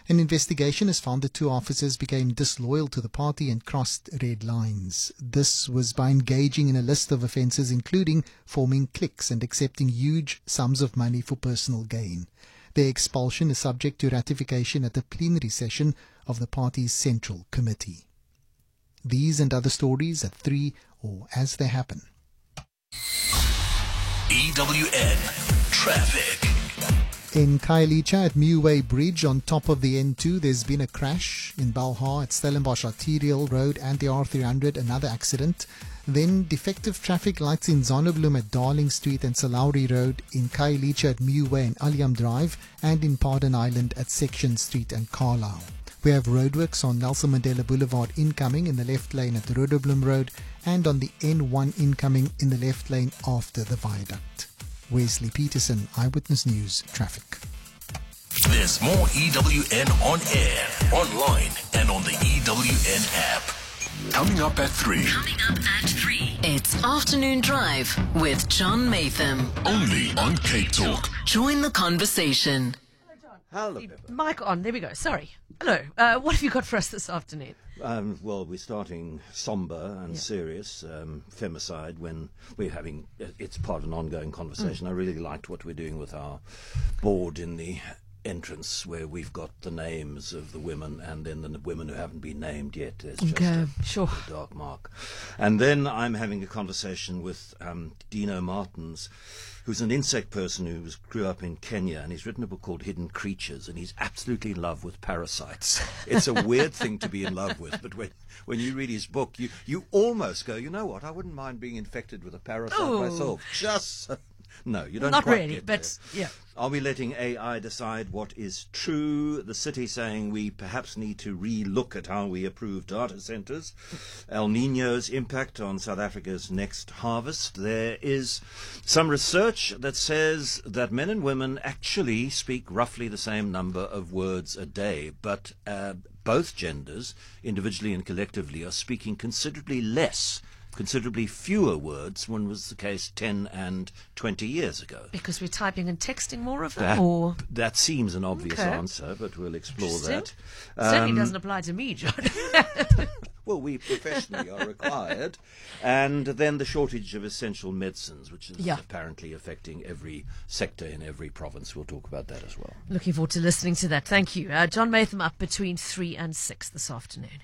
An investigation has found the two officers became disloyal to the party and crossed red lines. This was by engaging in a list of offences including forming cliques and accepting huge sums of money for personal gain. Their expulsion is subject to ratification at the plenary session of the party's Central Committee. These and other stories at 3 or as they happen. EWN Traffic. In Khayelitsha at Muway Bridge on top of the N2, there's been a crash. In Belhar at Stellenbosch Arterial Road and the R300, another accident. Then defective traffic lights in Zonneblum at Darling Street and Salauri Road, in Khayelitsha at Muway and Aliam Drive, and in Pardon Island at Section Street and Carlisle. We have roadworks on Nelson Mandela Boulevard incoming in the left lane at Rhododendron Road and on the N1 incoming in the left lane after the viaduct. Wesley Peterson, Eyewitness News, Traffic. There's more EWN on air, online, and on the EWN app. Coming up at 3. It's Afternoon Drive with John Matham. Only on Cape Talk. Join the conversation. Hello, Pippa. Mic on. There we go. Sorry. Hello. What have you got for us this afternoon? Well, we're starting sombre and serious, femicide, when we're having, it's part of an ongoing conversation. I really liked what we're doing with our board in the entrance, where we've got the names of the women and then the women who haven't been named yet. It's just a dark mark. And then I'm having a conversation with Dino Martins, who's an insect person who grew up in Kenya, and he's written a book called Hidden Creatures, and he's absolutely in love with parasites. It's a weird thing to be in love with, but when you read his book, you almost go, you know what, I wouldn't mind being infected with a parasite myself. Just... No, you don't. Not quite really, get but there. yeah. Are we letting AI decide what is true? The city saying we perhaps need to re-look at how we approve data centres. El Niño's impact on South Africa's next harvest. There is some research that says that men and women actually speak roughly the same number of words a day, but both genders, individually and collectively, are speaking considerably fewer words when was the case 10 and 20 years ago. Because we're typing and texting more of them, or? That seems an obvious answer, but we'll explore that. Certainly doesn't apply to me, John. Well, we professionally are required. And then the shortage of essential medicines, which is apparently affecting every sector in every province. We'll talk about that as well. Looking forward to listening to that. Thank you. John Matham up between 3 and 6 this afternoon.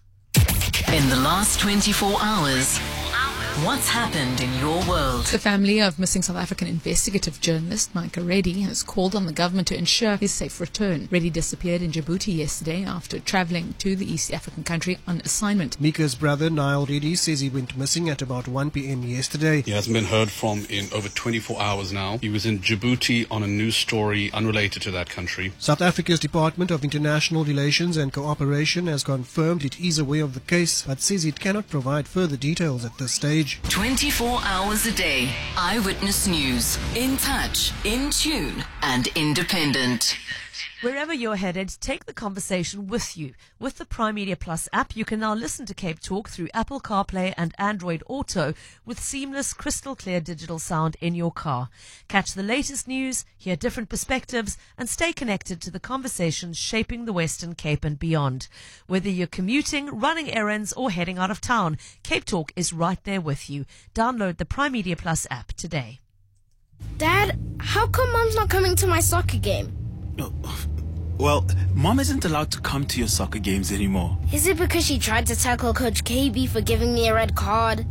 In the last 24 hours, what's happened in your world? The family of missing South African investigative journalist Micah Reddy has called on the government to ensure his safe return. Reddy disappeared in Djibouti yesterday after travelling to the East African country on assignment. Mika's brother Niall Reddy says he went missing at about 1 p.m. yesterday. He hasn't been heard from in over 24 hours now. He was in Djibouti on a news story unrelated to that country. South Africa's Department of International Relations and Cooperation has confirmed it is aware of the case, but says it cannot provide further details at this stage. 24 hours a day. Eyewitness News. In touch, in tune, and independent. Wherever you're headed, take the conversation with you. With the Prime Media Plus app, you can now listen to Cape Talk through Apple CarPlay and Android Auto with seamless, crystal clear digital sound in your car. Catch the latest news, hear different perspectives, and stay connected to the conversations shaping the Western Cape and beyond. Whether you're commuting, running errands, or heading out of town, Cape Talk is right there with you. Download the Prime Media Plus app today. Dad, how come Mom's not coming to my soccer game? Well, Mom isn't allowed to come to your soccer games anymore. Is it because she tried to tackle Coach KB for giving me a red card?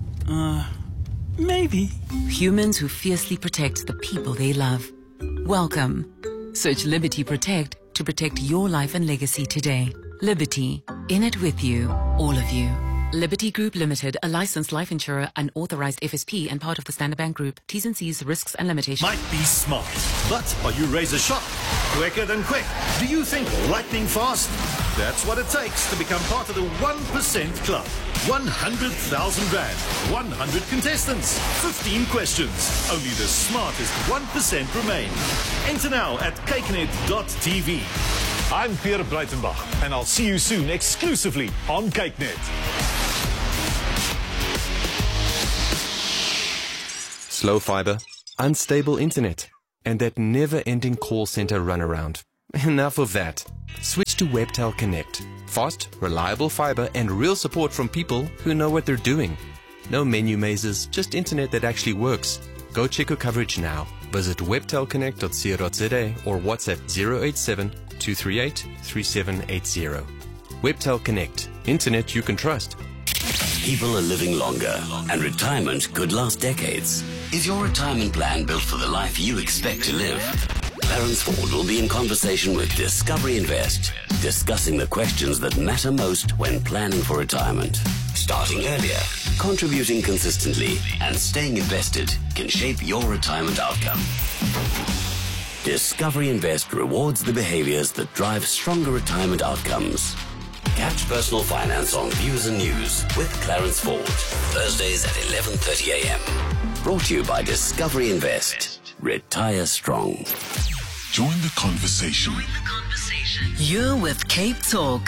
Maybe. Humans who fiercely protect the people they love. Welcome. Search Liberty Protect to protect your life and legacy today. Liberty. In it with you. All of you. Liberty Group Limited, a licensed life insurer, an authorized FSP, and part of the Standard Bank Group. T's and C's, risks and limitations. Might be smart, but are you razor sharp? Quicker than quick? Do you think lightning fast? That's what it takes to become part of the 1% Club. 100,000 Rand, 100 contestants, 15 questions. Only the smartest 1% remain. Enter now at cakenet.tv. I'm Pierre Breitenbach, and I'll see you soon exclusively on CakeNet. Slow fiber, unstable internet, and that never-ending call center runaround. Enough of that. Switch switch to Webtel Connect. Fast, reliable fiber and real support from people who know what they're doing. No menu mazes, just internet that actually works. Go check your coverage now. Visit webtelconnect.co.za or WhatsApp 087 238 3780. Webtel Connect. Internet you can trust. People are living longer, and retirement could last decades. Is your retirement plan built for the life you expect to live? Clarence Ford will be in conversation with Discovery Invest, discussing the questions that matter most when planning for retirement. Starting earlier, contributing consistently, and staying invested can shape your retirement outcome. Discovery Invest rewards the behaviors that drive stronger retirement outcomes. Catch Personal Finance on Views and News with Clarence Ford, Thursdays at 11:30 a.m. Brought to you by Discovery Invest. Retire strong. Join the conversation. You're with Cape Talk.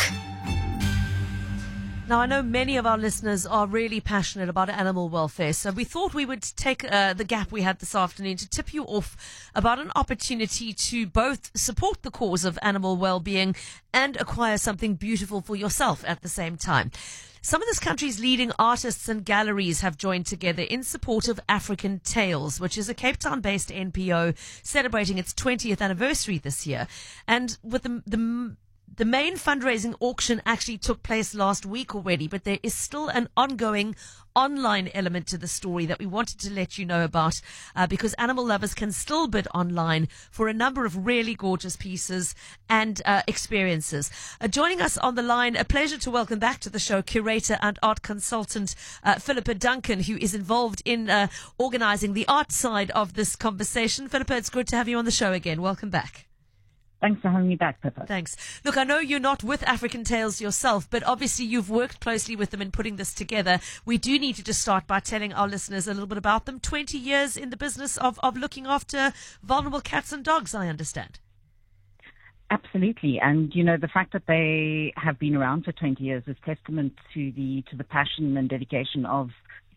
Now, I know many of our listeners are really passionate about animal welfare, so we thought we would take the gap we had this afternoon to tip you off about an opportunity to both support the cause of animal well-being and acquire something beautiful for yourself at the same time. Some of this country's leading artists and galleries have joined together in support of African Tales, which is a Cape Town-based NPO celebrating its 20th anniversary this year. And with the main fundraising auction actually took place last week already, but there is still an ongoing online element to the story that we wanted to let you know about because animal lovers can still bid online for a number of really gorgeous pieces and experiences. Joining us on the line, a pleasure to welcome back to the show curator and art consultant Philippa Duncan, who is involved in organizing the art side of this conversation. Philippa, it's good to have you on the show again. Welcome back. Thanks for having me back, Pippa. Thanks. Look, I know you're not with African Tales yourself, but obviously you've worked closely with them in putting this together. We do need to just start by telling our listeners a little bit about them. 20 years in the business of looking after vulnerable cats and dogs, I understand. Absolutely. And, you know, the fact that they have been around for 20 years is testament to the passion and dedication of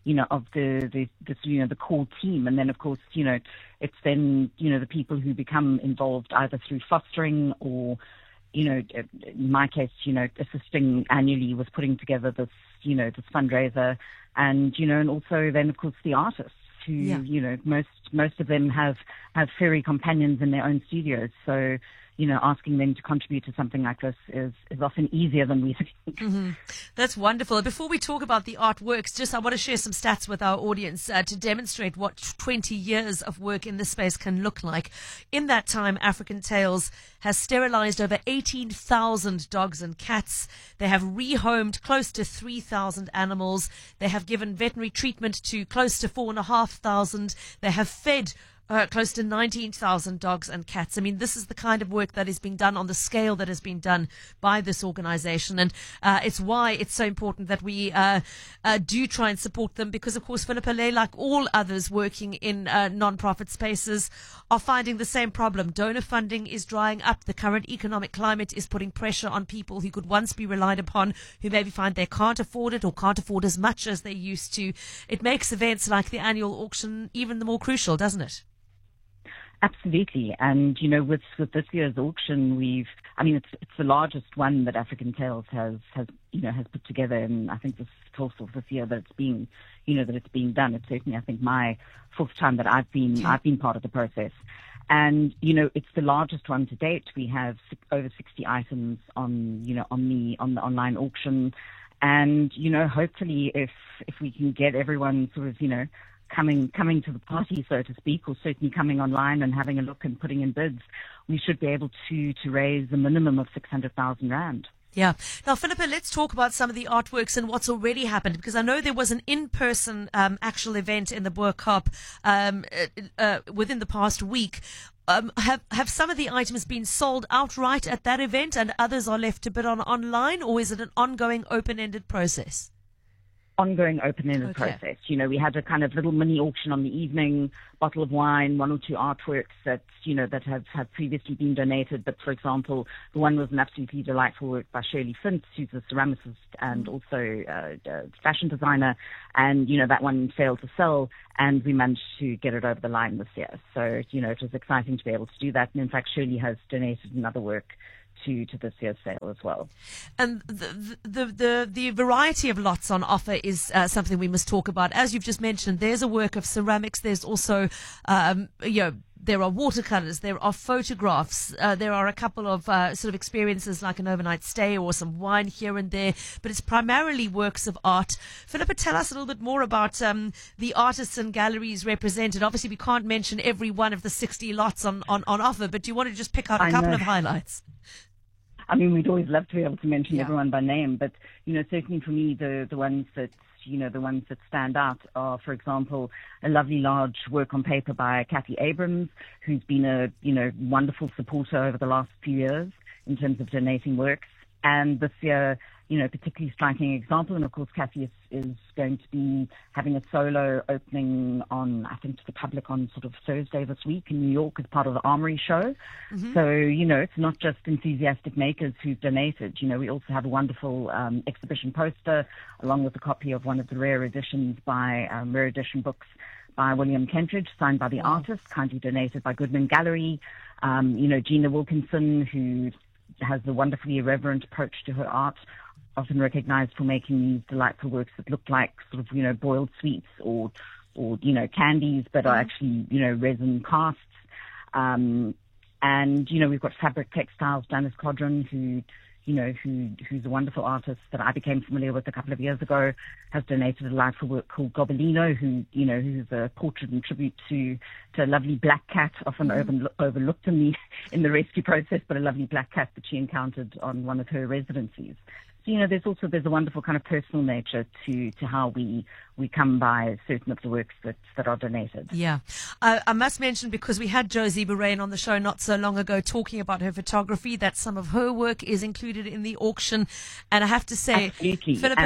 the core team. And then, of course, it's then, the people who become involved either through fostering or, in my case, assisting annually with putting together this fundraiser. And, and also then, of course, the artists who, most of them have furry companions in their own studios. So, asking them to contribute to something like this is often easier than we think. Mm-hmm. That's wonderful. Before we talk about the artworks, I want to share some stats with our audience to demonstrate what 20 years of work in this space can look like. In that time, African Tales has sterilized over 18,000 dogs and cats. They have rehomed close to 3,000 animals. They have given veterinary treatment to close to 4,500. They have fed close to 19,000 dogs and cats. I mean, this is the kind of work that is being done on the scale that has been done by this organization. And it's why it's so important that we do try and support them because, of course, Philippa, like all others working in non-profit spaces, are finding the same problem. Donor funding is drying up. The current economic climate is putting pressure on people who could once be relied upon, who maybe find they can't afford it or can't afford as much as they used to. It makes events like the annual auction even the more crucial, doesn't it? Absolutely. And, with this year's auction, it's the largest one that African Tales has put together. And I think this is also this year that it's being done. It's certainly, I think, my fourth time that I've been part of the process. And, it's the largest one to date. We have over 60 items on the online auction. And, hopefully if we can get everyone sort of, coming to the party, so to speak, or certainly coming online and having a look and putting in bids, we should be able to raise a minimum of 600,000 Rand. Yeah. Now, Philippa, let's talk about some of the artworks and what's already happened, because I know there was an in-person actual event in the Boer Kaap within the past week. Have some of the items been sold outright at that event and others are left to bid on online, or is it an ongoing open-ended process? Ongoing open-ended process. We had a kind of little mini auction on the evening, bottle of wine, one or two artworks that have previously been donated. But for example, the one was an absolutely delightful work by Shirley Fintz, who's a ceramicist and also a fashion designer. And, that one failed to sell and we managed to get it over the line this year. So, it was exciting to be able to do that. And in fact, Shirley has donated another work to this year's sale as well. And the variety of lots on offer is something we must talk about. As you've just mentioned, there's a work of ceramics. There's also, there are watercolors, there are photographs, there are a couple of sort of experiences like an overnight stay or some wine here and there, but it's primarily works of art. Philippa, tell us a little bit more about the artists and galleries represented. Obviously, we can't mention every one of the 60 lots on offer, but do you want to just pick out a couple of highlights? I mean, we'd always love to be able to mention everyone by name, but, certainly for me, the ones that stand out are, for example, a lovely large work on paper by Kathy Abrams, who's been a, wonderful supporter over the last few years in terms of donating works. And this year, particularly striking example, and of course Kathy is going to be having a solo opening on, I think, to the public on sort of Thursday this week in New York as part of the Armory show. Mm-hmm. So, it's not just enthusiastic makers who've donated. We also have a wonderful exhibition poster along with a copy of one of the rare edition books by William Kentridge, signed by the artist, kindly donated by Goodman Gallery. Gina Wilkinson, who has a wonderfully irreverent approach to her art, often recognized for making these delightful works that look like sort of, boiled sweets or candies, but are actually, resin casts. And, we've got Fabric Textiles, Janice Codron, who's a wonderful artist that I became familiar with a couple of years ago, has donated a delightful work called Gobelino, who's a portrait and tribute to a lovely black cat, often overlooked in the rescue process, but a lovely black cat that she encountered on one of her residencies. So, there's a wonderful kind of personal nature to how we come by certain of the works that are donated. Yeah. I must mention, because we had Josie Barain on the show not so long ago talking about her photography, that some of her work is included in the auction. And I have to say, absolutely. Philippa,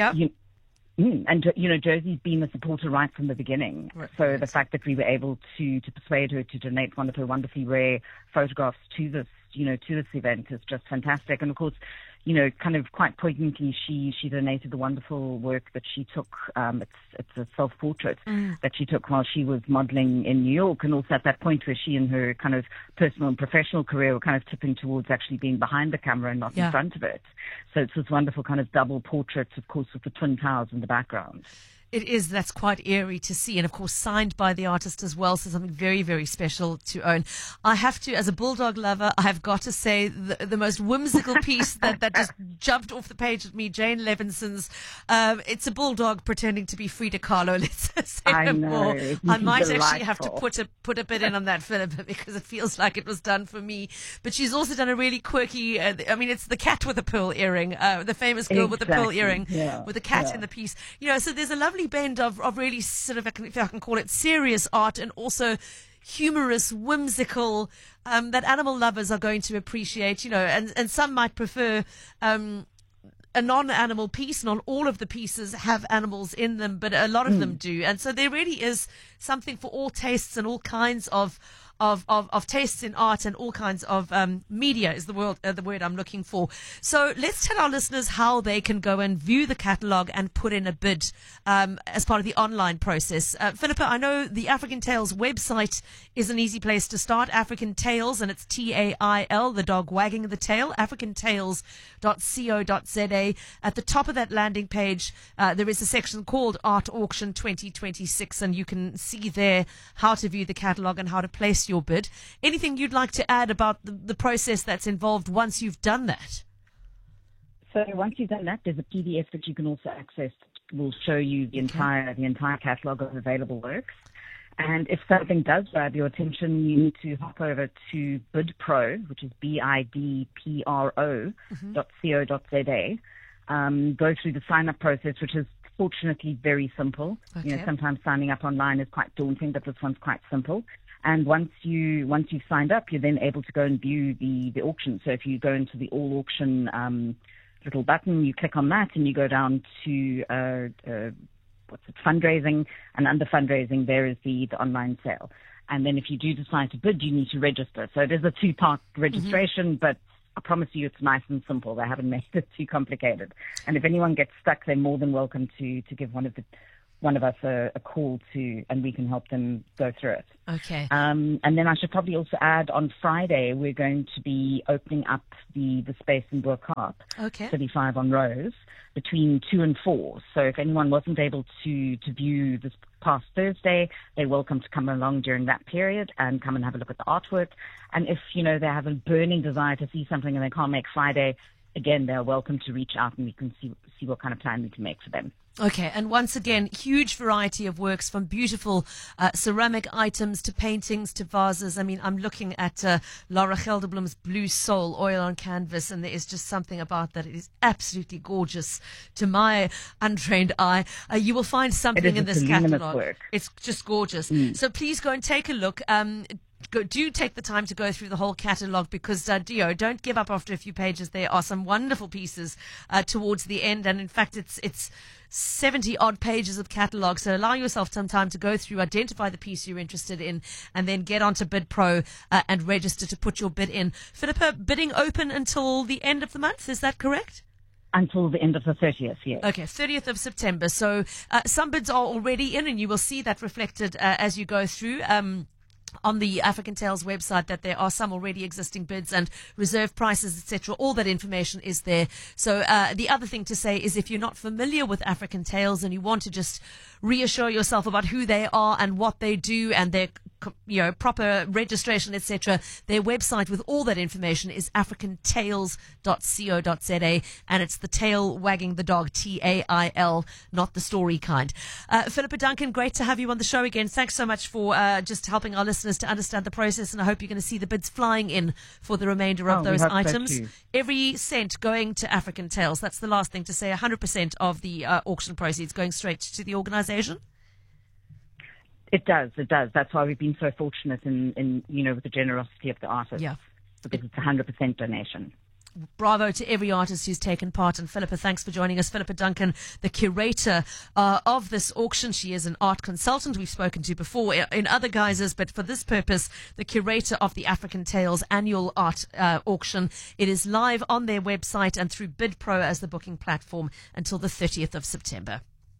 and Josie's been a supporter right from the beginning. Right. So the fact that we were able to persuade her to donate one of her wonderfully rare photographs to this event is just fantastic. And of course, kind of quite poignantly, she donated the wonderful work that she took. It's a self-portrait that she took while she was modeling in New York, and also at that point where she and her kind of personal and professional career were kind of tipping towards actually being behind the camera and not in front of it. So it's this wonderful kind of double portrait, of course, with the Twin Towers in the background. It is. That's quite eerie to see. And, of course, signed by the artist as well. So something very, very special to own. I have to, as a bulldog lover, I have got to say the most whimsical piece that just jumped off the page at me, Jane Levinson's. It's a bulldog pretending to be Frida Kahlo. Let's say I know. More. I might delightful. Actually have to put a bit in on that, Philippa, because it feels like it was done for me. But she's also done a really quirky, it's the cat with the pearl earring, the famous girl with the pearl earring, with the cat in the piece. So there's a lovely blend of really sort of, if I can call it, serious art and also humorous, whimsical, that animal lovers are going to appreciate, and some might prefer a non-animal piece. Not all of the pieces have animals in them, but a lot of them do. And so there really is something for all tastes and all kinds of tastes in art and all kinds of media is the word I'm looking for. So let's tell our listeners how they can go and view the catalogue and put in a bid as part of the online process. Philippa, I know the African Tales website is an easy place to start. African Tales, and it's TAIL, the dog wagging the tail, africantales.co.za. At the top of that landing page, there is a section called Art Auction 2026, and you can see there how to view the catalogue and how to place your bid. Anything you'd like to add about the process that's involved once you've done that? So once you've done that, there's a PDF that you can also access. Will show you the entire catalogue of available works. And if something does grab your attention, you need to hop over to BidPro, which is BIDPRO.co.za. Go through the sign-up process, which is fortunately very simple. Okay. Sometimes signing up online is quite daunting, but this one's quite simple. And once you've signed up, you're then able to go and view the auction. So if you go into the all auction little button, you click on that, and you go down to fundraising, and under fundraising there is the online sale. And then if you do decide to bid, you need to register. So there's a 2-part registration, but I promise you it's nice and simple. They haven't made it too complicated. And if anyone gets stuck, they're more than welcome to give one of one of us a call and we can help them go through it. Okay. And then I should probably also add, on Friday, we're going to be opening up the space in Burghardt, Okay. 35 on Rose, between 2 and 4. So if anyone wasn't able to view this past Thursday, they're welcome to come along during that period and come and have a look at the artwork. And if, they have a burning desire to see something and they can't make Friday, again, they're welcome to reach out and we can see what kind of plan we can make for them. Okay, and once again, huge variety of works, from beautiful ceramic items to paintings to vases. I mean, I'm looking at Laura Gelderblom's Blue Soul oil on canvas, and there is just something about that. It is absolutely gorgeous to my untrained eye. You will find something in this catalogue. Work. It's just gorgeous. So please go and take a look. Do take the time to go through the whole catalogue, because don't give up after a few pages. There are some wonderful pieces towards the end, and in fact it's 70 odd pages of catalogue, so allow yourself some time to go through, identify the piece you're interested in, and then get onto BidPro and register to put your bid in. Philippa, bidding open until the end of the month, is that correct? Until the end of the 30th, yes. Okay, 30th of September. So some bids are already in, and you will see that reflected as you go through. On the African Tales website, that there are some already existing bids and reserve prices, etc. All that information is there. So the other thing to say is, if you're not familiar with African Tales and you want to just reassure yourself about who they are and what they do and their proper registration, etc., their website with all that information is africantales.co.za, and it's the tail wagging the dog, TAIL, not the story kind. Philippa Duncan, great to have you on the show again. Thanks so much for just helping our listeners to understand the process, and I hope you're going to see the bids flying in for the remainder of those items. Every cent going to African Tales. That's the last thing to say. 100% of the auction proceeds going straight to the organisation. It does. That's why we've been so fortunate in with the generosity of the artists. Yeah. Because it's 100% donation. Bravo to every artist who's taken part. And Philippa, thanks for joining us. Philippa Duncan, the curator of this auction. She is an art consultant we've spoken to before in other guises, but for this purpose, the curator of the African Tales annual art auction. It is live on their website and through BidPro as the booking platform until the 30th of September.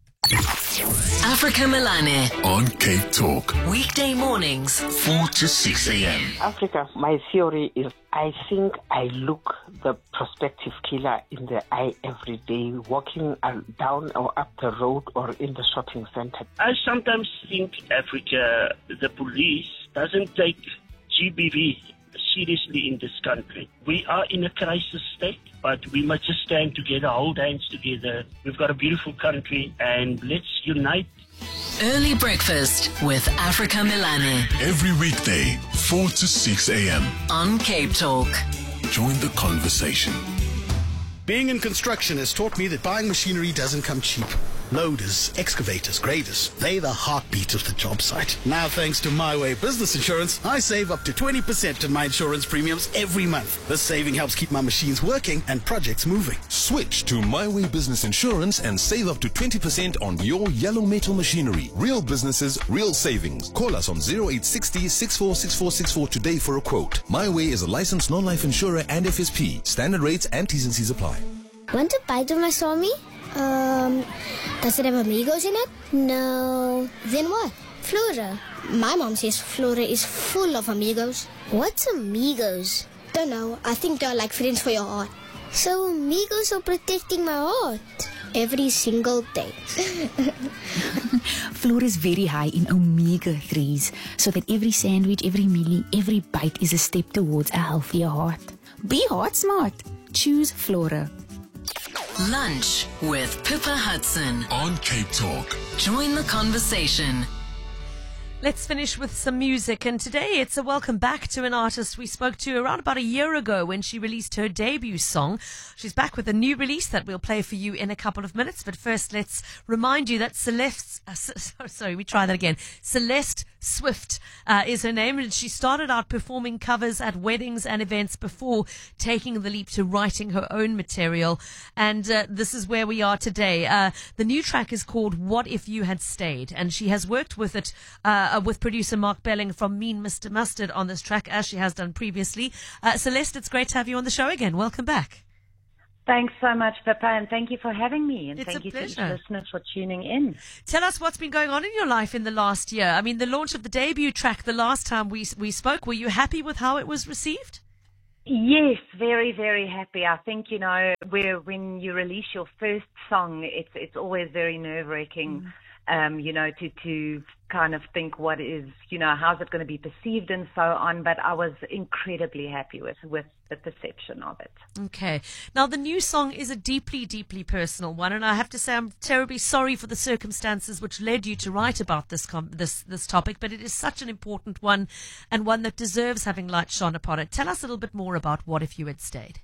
Africa Melane on Cape Talk. Weekday mornings 4 to 6 a.m. Africa, my theory is I think I look the prospective killer in the eye every day, walking down or up the road or in the shopping center. I sometimes think Africa, the police doesn't take GBV seriously in this country. We are in a crisis state, but we must just stand together, hold hands together. We've got a beautiful country, and let's unite. Early breakfast with Africa Melane. Every weekday, 4 to 6 a.m. on Cape Talk. Join the conversation. Being in construction has taught me that buying machinery doesn't come cheap. Loaders, excavators, graders, they're the heartbeat of the job site. Now, thanks to My Way Business Insurance, I save up to 20% in my insurance premiums every month. This saving helps keep my machines working and projects moving. Switch to My Way Business Insurance and save up to 20% on your yellow metal machinery. Real businesses, real savings. Call us on 0860 646464 today for a quote. My Way is a licensed non-life insurer and FSP. Standard rates and T's and C's apply. Want to bite of my Swami? Does it have amigos in it? No. Then what? Flora. My mom says Flora is full of amigos. What's amigos? Don't know. I think they're like friends for your heart. So amigos are protecting my heart every single day. Flora is very high in omega-3s, so that every sandwich, every mealie, every bite is a step towards a healthier heart. Be heart smart. Choose Flora. Lunch with Pippa Hudson on Cape Talk. Join the conversation. Let's finish with some music, and today it's a welcome back to an artist we spoke to around about a year ago when she released her debut song. She's back with a new release that we'll play for you in a couple of minutes, but first let's remind you that Celeste Swift is her name, and she started out performing covers at weddings and events before taking the leap to writing her own material, and this is where we are today. The new track is called What If You Had Stayed, and she has worked with it with producer Mark Belling from Mean Mr. Mustard on this track, as she has done previously. Celeste, it's great to have you on the show again. Welcome back. Thanks so much, Pippa, and thank you for having me. And It's thank a you to pleasure. listeners for tuning in. Tell us what's been going on in your life in the last year. I mean, the launch of the debut track the last time we spoke, were you happy with how it was received? Yes, very, very happy. I think, when you release your first song, it's always very nerve-wracking, to kind of think what is, how's it going to be perceived and so on. But I was incredibly happy with the perception of it. Okay. Now, the new song is a deeply, deeply personal one, and I have to say I'm terribly sorry for the circumstances which led you to write about this topic, but it is such an important one and one that deserves having light shone upon it. Tell us a little bit more about What If You Had Stayed.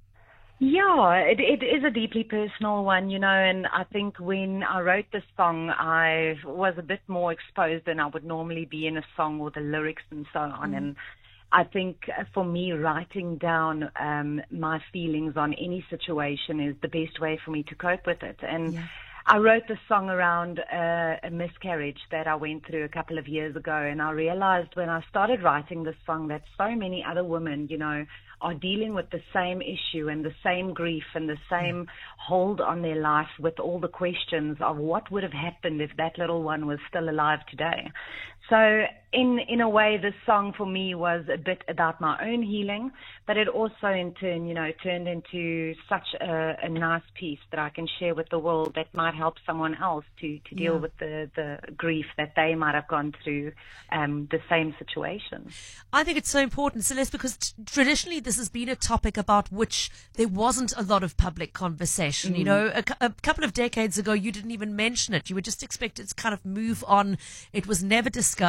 Yeah, it is a deeply personal one, and I think when I wrote this song, I was a bit more exposed than I would normally be in a song with the lyrics and so on. And I think for me, writing down my feelings on any situation is the best way for me to cope with it. And I wrote this song around a miscarriage that I went through a couple of years ago, and I realized when I started writing this song that so many other women, are dealing with the same issue and the same grief and the same hold on their life with all the questions of what would have happened if that little one was still alive today. So in a way, this song for me was a bit about my own healing, but it also in turn, turned into such a nice piece that I can share with the world that might help someone else to deal with the grief that they might have gone through the same situation. I think it's so important, Celeste, because traditionally this has been a topic about which there wasn't a lot of public conversation. A couple of decades ago, you didn't even mention it. You were just expected to kind of move on. It was never discussed.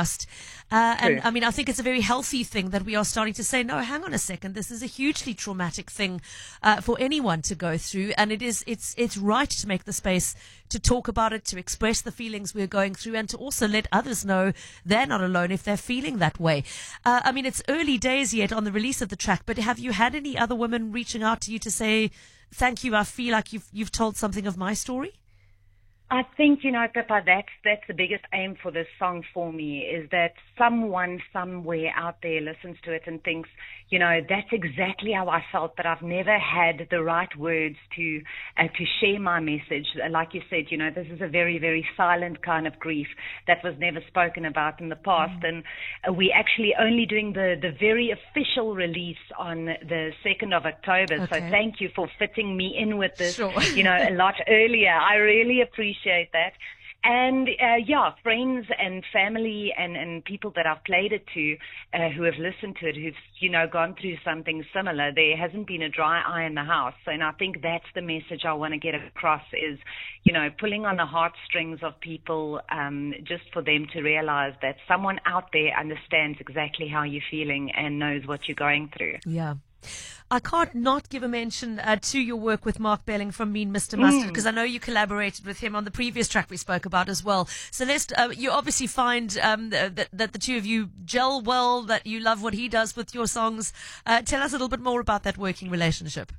And I mean, I think it's a very healthy thing that we are starting to say, no, hang on a second. This is a hugely traumatic thing for anyone to go through. And it's right to make the space to talk about it, to express the feelings we're going through, and to also let others know they're not alone if they're feeling that way. I mean, it's early days yet on the release of the track, but have you had any other women reaching out to you to say, thank you, I feel like you've told something of my story? I think, Pippa, that's the biggest aim for this song for me, is that someone somewhere out there listens to it and thinks, that's exactly how I felt, but I've never had the right words to share my message. Like you said, this is a very, very silent kind of grief that was never spoken about in the past. And we're actually only doing the very official release on the 2nd of October. So thank you for fitting me in with this, a lot earlier. I really appreciate that. And friends and family and people that I've played it to who have listened to it, who've gone through something similar, there hasn't been a dry eye in the house. And I think that's the message I want to get across is, pulling on the heartstrings of people just for them to realize that someone out there understands exactly how you're feeling and knows what you're going through. Yeah. I can't not give a mention to your work with Mark Belling from Mean Mr. Mustard, because I know you collaborated with him on the previous track we spoke about as well. Celeste, you obviously find that the two of you gel well, that you love what he does with your songs. Tell us a little bit more about that working relationship.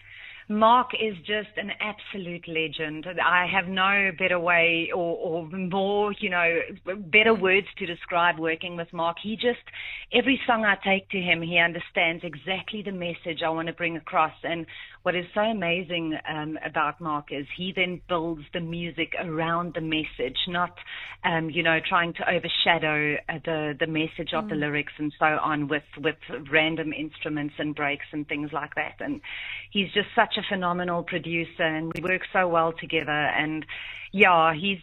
Mark is just an absolute legend. I have no better way or more, better words to describe working with Mark. Every song I take to him, he understands exactly the message I want to bring across. And what is so amazing about Mark is he then builds the music around the message, not, trying to overshadow the message of the lyrics and so on with random instruments and breaks and things like that. And he's just such a phenomenal producer, and we work so well together. And he's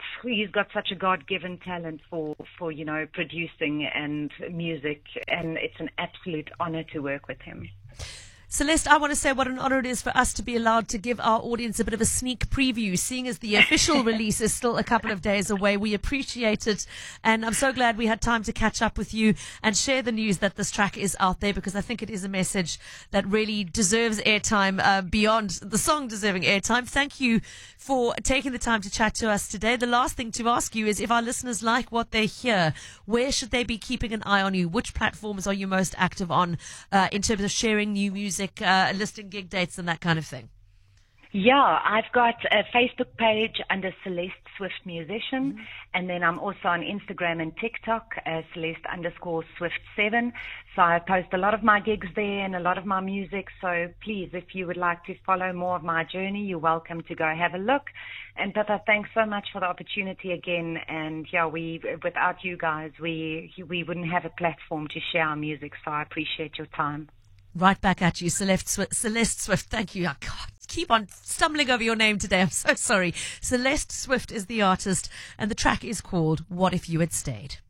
got such a God-given talent for producing and music, and it's an absolute honor to work with him. Celeste, I want to say what an honor it is for us to be allowed to give our audience a bit of a sneak preview, seeing as the official release is still a couple of days away. We appreciate it, and I'm so glad we had time to catch up with you and share the news that this track is out there, because I think it is a message that really deserves airtime beyond the song deserving airtime. Thank you for taking the time to chat to us today. The last thing to ask you is, if our listeners like what they hear, where should they be keeping an eye on you? Which platforms are you most active on in terms of sharing new music, listing gig dates and that kind of thing? Yeah, I've got a Facebook page under Celeste Swift Musician, and then I'm also on Instagram and TikTok, Celeste_Swift7. So I post a lot of my gigs there and a lot of my music. So please, if you would like to follow more of my journey, you're welcome to go have a look. And Pippa, thanks so much for the opportunity again. And yeah, without you guys, we wouldn't have a platform to share our music. So I appreciate your time. Right back at you, Celeste Swift. Thank you. God, keep on stumbling over your name today. I'm so sorry. Celeste Swift is the artist, and the track is called What If You Had Stayed.